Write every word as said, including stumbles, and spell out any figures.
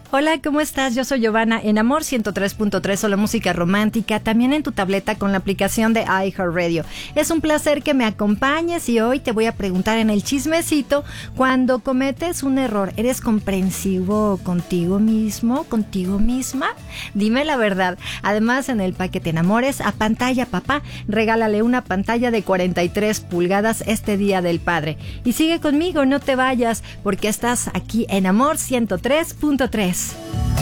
Hola, ¿cómo estás? Yo soy Giovanna en Amor ciento tres punto tres, solo música romántica, también en tu tableta con la aplicación de iHeartRadio. Es un placer que me acompañes y hoy te voy a preguntar en el chismecito, cuando cometes un error, ¿eres comprensivo contigo mismo, contigo misma? Dime la verdad. Además, en el paquete Enamores, a pantalla papá, regálale una pantalla de cuarenta y tres pulgadas este Día del Padre. Y sigue conmigo, no te vayas, porque estás aquí en Amor ciento tres punto tres.